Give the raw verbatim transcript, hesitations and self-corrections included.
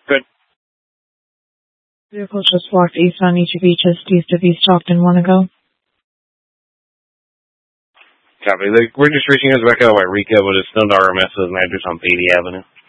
Good. Vehicle just walked east on each of each just east of East Stockton. Want to go? Copy. We're just reaching us back out by Rico, but it's still the R M S with an address on Beatty Avenue.